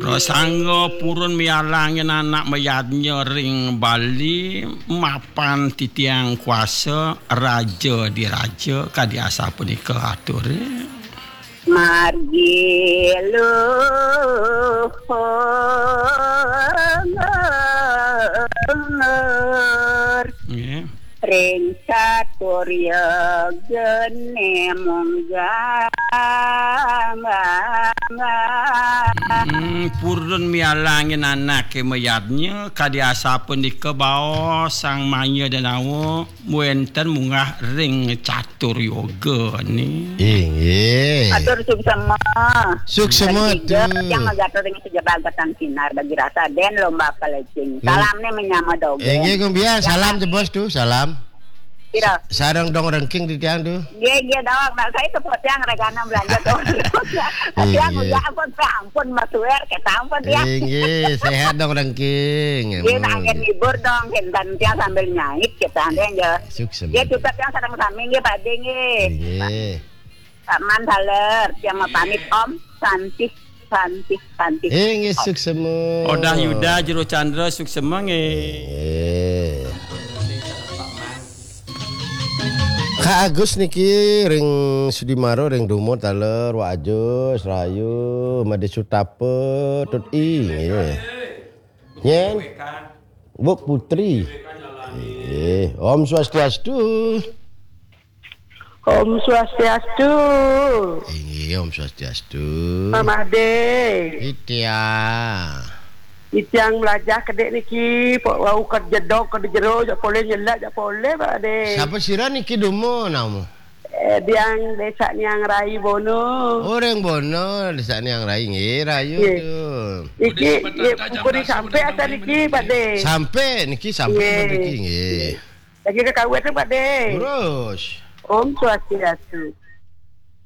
Sanggo purun mialangin anak mayadnya ring Bali mapan titiang kuasa raja di raja kadiasa punika atur. Margi luhur ring caturya gene monggang purun mialangin anak mayadnya kadiasa punika bawa sang manya dan awo muenten munggah ring catur yoga ni. Atur suksema tuh. Yang magato ring sejabagatan sinar bagi rasa den lomba pelecing. Salamnya menyama doge. Kumbiya salam tu bos tuh salam. Kira. Sarang dong ranking di tiang tuh. Iya dawak nak saya support yang regana belanja tuh. Tiang udah ampun masuer kita ampun dia. Sehat dong ranking. Dia tangan libur dong hentan tiang sambil nyait kita ya. Sukses. Dia juga tiang sarang samping dia pade nge. Man haler tiang pamit om cantik. Sukses semua. Odah Yuda Jero Chandra sukses mange. Kak Agus niki ring Sudimaro ring Dumo taler wa Ajus Rayu Made Sutape tut nyen Buk Putri Om Swastiastu Om Swastiastu Om Swastiastu Mama De Itia yang belajar kedek niki wau kerja dok kerja jero jak boleh nyelak jak boleh Pak De. Siapa sira niki Dumo namu? Diang desa Niang Rai Bono. Orang Bono desa Niang Rai nggih Rayu tuh. Niki pukul sampai asa niki Pak De. Sampai niki nggih. Lagi ke kawet Pak De. Terus Om Swastiastu.